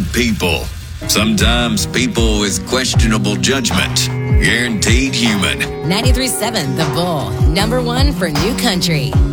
people. Sometimes people with questionable judgment. Guaranteed human. 93.7 The Bull, number one for new country.